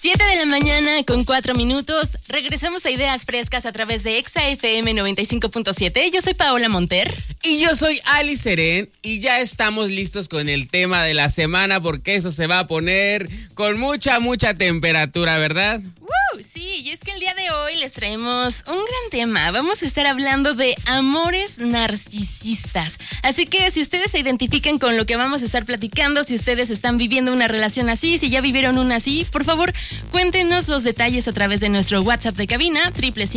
7:04 a.m. Regresamos a Ideas Frescas a través de Exa FM 95.7. Yo soy Paola Monter. Y yo soy Ali Serén. Y ya estamos listos con el tema de la semana, porque eso se va a poner con mucha temperatura, ¿verdad? Sí, y es que el día de hoy les traemos un gran tema. Vamos a estar hablando de amores narcisistas. Así que si ustedes se identifican con lo que vamos a estar platicando, si ustedes están viviendo una relación así, si ya vivieron una así, por favor, cuéntenos los detalles a través de nuestro WhatsApp de cabina,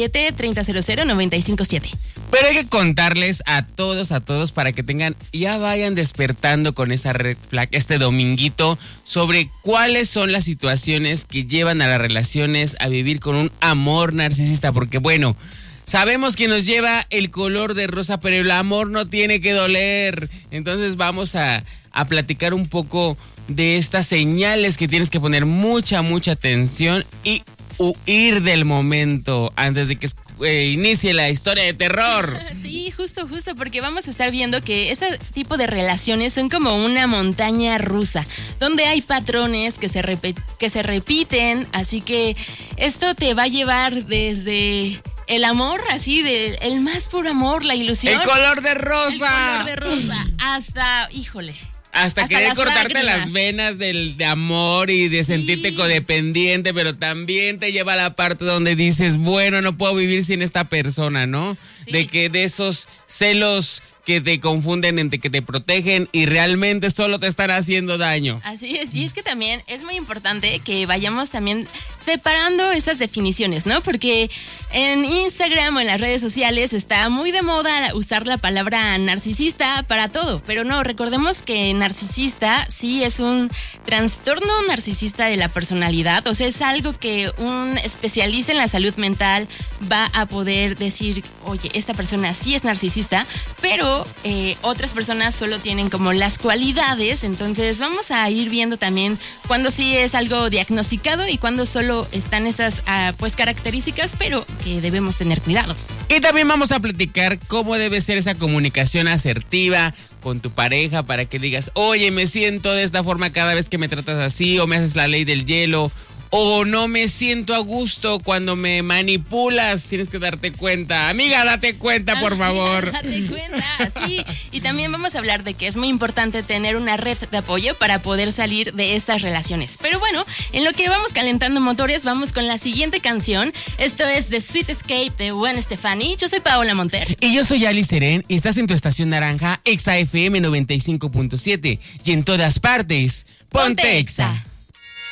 777-300957. Pero hay que contarles a todos, para que ya vayan despertando con esa red flag este dominguito sobre cuáles son las situaciones que llevan a las relaciones a vivir con un amor narcisista. Porque bueno, sabemos que nos lleva el color de rosa, pero el amor no tiene que doler. Entonces vamos a platicar un poco de estas señales que tienes que poner mucha atención y huir del momento antes de que inicie la historia de terror. Sí, justo, porque vamos a estar viendo que ese tipo de relaciones son como una montaña rusa, donde hay patrones que se repiten, así que esto te va a llevar desde el amor, así, el más puro amor, la ilusión. El color de rosa. Hasta, híjole. Hasta querer cortarte lágrimas. las venas de amor y de sentirte codependiente, pero también te lleva a la parte donde dices, bueno, no puedo vivir sin esta persona, ¿no? Sí. De esos celos que te confunden entre que te protegen y realmente solo te están haciendo daño. Así es, y es que también es muy importante que vayamos también separando esas definiciones, ¿no? Porque en Instagram o en las redes sociales está muy de moda usar la palabra narcisista para todo, pero no, recordemos que narcisista sí es un trastorno narcisista de la personalidad, o sea, es algo que un especialista en la salud mental va a poder decir, oye, esta persona sí es narcisista, pero otras personas solo tienen como las cualidades. Entonces vamos a ir viendo también cuando sí es algo diagnosticado y cuando solo están esas características, pero que debemos tener cuidado. Y también vamos a platicar cómo debe ser esa comunicación asertiva con tu pareja para que digas, oye, me siento de esta forma cada vez que me tratas así, o me haces la ley del hielo, o no me siento a gusto cuando me manipulas. Tienes que darte cuenta. Amiga, date cuenta, por favor. Date cuenta, sí. Y también vamos a hablar de que es muy importante tener una red de apoyo para poder salir de estas relaciones. Pero bueno, en lo que vamos calentando motores, vamos con la siguiente canción. Esto es The Sweet Escape de Gwen Stefani. Yo soy Paola Monter. Y yo soy Ali Serén. Y estás en tu estación naranja, Exa FM 95.7. Y en todas partes, ponte Exa.